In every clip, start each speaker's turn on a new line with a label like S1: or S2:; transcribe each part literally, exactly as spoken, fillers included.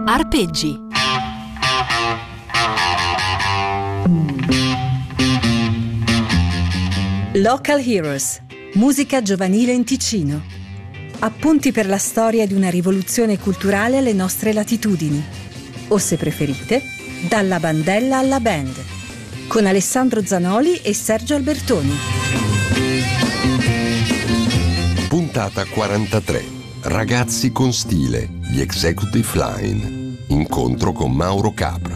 S1: Arpeggi.
S2: Local Heroes, musica giovanile in Ticino. Appunti per la storia di una rivoluzione culturale alle nostre latitudini. O se preferite, dalla bandella alla band. Con Alessandro Zanoli e Sergio Albertoni.
S3: Puntata quarantatré. Ragazzi con stile, gli Executive Line. Incontro con Mauro Capra.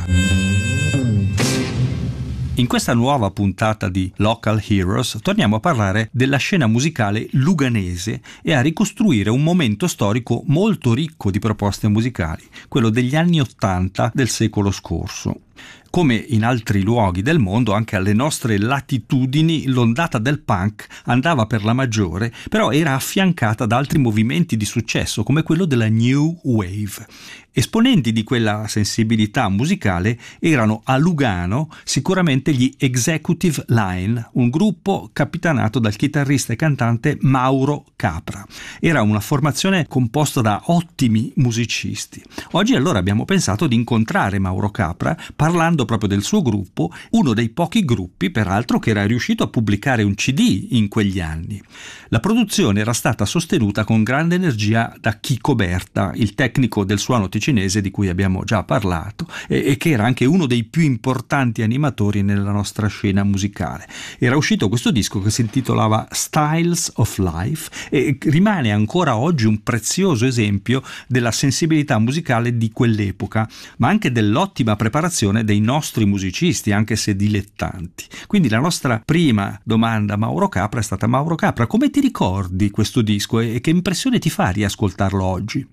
S4: In questa nuova puntata di Local Heroes torniamo a parlare della scena musicale luganese e a ricostruire un momento storico molto ricco di proposte musicali, quello degli anni Ottanta del secolo scorso. Come in altri luoghi del mondo, anche alle nostre latitudini l'ondata del punk andava per la maggiore, però era affiancata da altri movimenti di successo come quello della New Wave. Esponenti di quella sensibilità musicale erano a Lugano sicuramente gli Executive Line, un gruppo capitanato dal chitarrista e cantante Mauro Capra. Era una formazione composta da ottimi musicisti. Oggi allora abbiamo pensato di incontrare Mauro Capra parlando proprio del suo gruppo, uno dei pochi gruppi peraltro che era riuscito a pubblicare un C D in quegli anni. La produzione era stata sostenuta con grande energia da Chico Berta, il tecnico del suono ticinese di cui abbiamo già parlato e, e che era anche uno dei più importanti animatori nella nostra scena musicale. Era uscito questo disco che si intitolava Styles of Life e rimane ancora oggi un prezioso esempio della sensibilità musicale di quell'epoca, ma anche dell'ottima preparazione dei nostri musicisti, anche se dilettanti. Quindi la nostra prima domanda a Mauro Capra è stata: Mauro Capra, come ti ricordi questo disco e che impressione ti fa riascoltarlo oggi?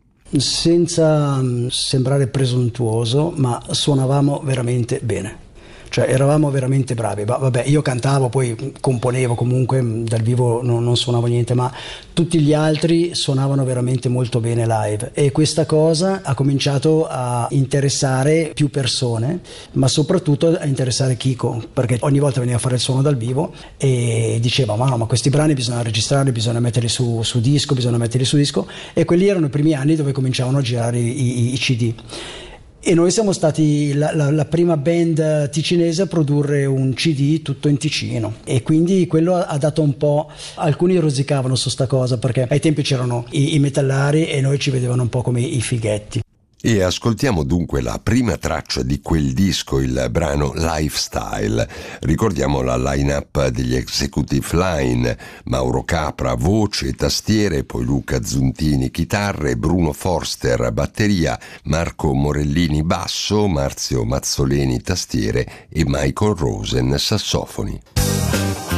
S5: Senza sembrare presuntuoso, ma suonavamo veramente bene. Cioè eravamo veramente bravi. Vabbè, io cantavo, poi componevo, comunque dal vivo non, non suonavo niente, ma tutti gli altri suonavano veramente molto bene live, e questa cosa ha cominciato a interessare più persone, ma soprattutto a interessare Chico, perché ogni volta veniva a fare il suono dal vivo e diceva: ma no, ma questi brani bisogna registrarli, bisogna metterli su, su disco, bisogna metterli su disco, e quelli erano i primi anni dove cominciavano a girare i, i, i C D. E noi siamo stati la, la, la prima band ticinese a produrre un C D tutto in Ticino, e quindi quello ha, ha dato un po', alcuni rosicavano su sta cosa perché ai tempi c'erano i, i metallari e noi ci vedevano un po' come i fighetti.
S3: E ascoltiamo dunque la prima traccia di quel disco, il brano Lifestyle. Ricordiamo la line-up degli Executive Line: Mauro Capra voce e tastiere, poi Luca Zuntini chitarre, Bruno Forster batteria, Marco Morellini basso, Marzio Mazzoleni tastiere e Michael Rosen sassofoni.